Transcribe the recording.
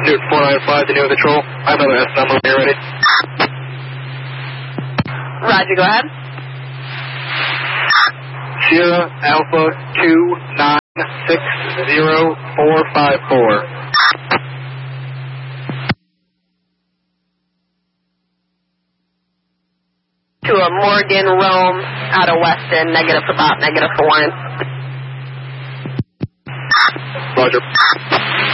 Newton 495 to New Control. I have another S number when you're ready. Roger, go ahead. Sierra Alpha 2960454. To a Morgan Rome out of Weston, negative for Bob, negative for Warren. Roger.